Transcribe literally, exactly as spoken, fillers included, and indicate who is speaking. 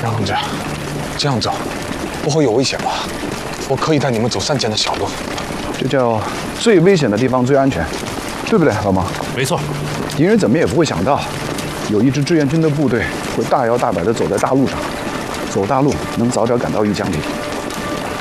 Speaker 1: 杨同志，这样走不会有危险吧？我可以带你们走山间的小路。
Speaker 2: 这叫最危险的地方最安全，对不对，老毛？
Speaker 3: 没错。
Speaker 2: 敌人怎么也不会想到，有一支志愿军的部队会大摇大摆地走在大路上，走大路能早点赶到玉江里。